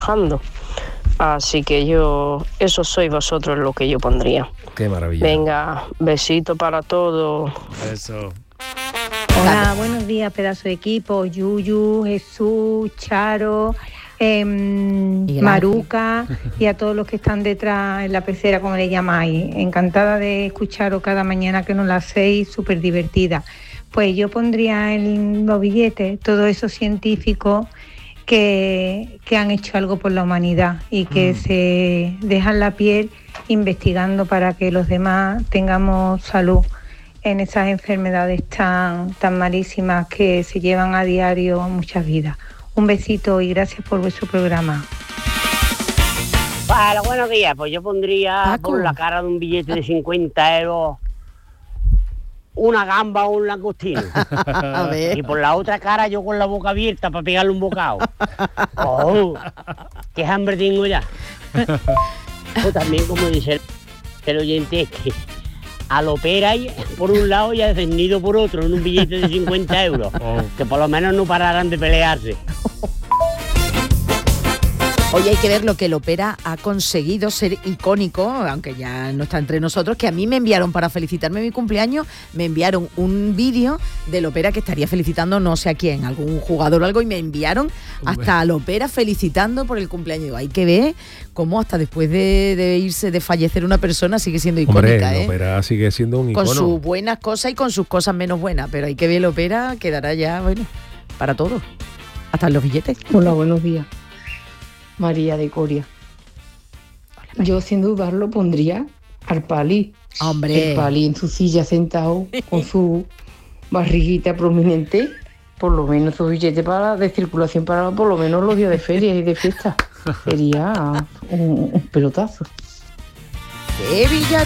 trabajando. Así que eso sois vosotros lo que yo pondría. Qué maravilla. Venga, besito para todos. Eso. Hola, buenos días, pedazo de equipo. Yuyu, Jesús, Charo, Maruca y a todos los que están detrás en la pecera, como le llamáis. Encantada de escucharos cada mañana que nos la hacéis, súper divertida. Pues yo pondría en los billetes todos esos científicos que han hecho algo por la humanidad y que se dejan la piel investigando para que los demás tengamos salud en esas enfermedades tan malísimas que se llevan a diario muchas vidas. Un besito y gracias por vuestro programa. Bueno, buenos días. Pues yo pondría por la cara de un billete de 50 euros una gamba o un langostino. A ver. Y por la otra cara yo con la boca abierta para pegarle un bocado. ¡Oh! ¡Qué hambre tengo ya! O también, como dice el oyente este, al opera por un lado y al descendido por otro en un billete de 50 euros. Que por lo menos no pararán de pelearse. Hoy hay que ver lo que el Opera ha conseguido ser icónico, aunque ya no está entre nosotros, que a mí me enviaron para felicitarme mi cumpleaños, me enviaron un vídeo del Opera que estaría felicitando no sé a quién, algún jugador o algo, y me enviaron hasta al Opera felicitando por el cumpleaños. Digo, hay que ver cómo hasta después de irse, de fallecer una persona, sigue siendo icónica. Hombre, el Opera sigue siendo un icono. Con sus buenas cosas y con sus cosas menos buenas, pero hay que ver el Opera, quedará ya, bueno, para todo, hasta en los billetes. Hola, buenos días. María de Coria. Yo sin dudarlo pondría al Pali. ¡Hombre! El Pali en su silla sentado con su barriguita prominente, por lo menos su billete de circulación para por lo menos los días de feria y de fiesta. Sería un pelotazo. ¡Qué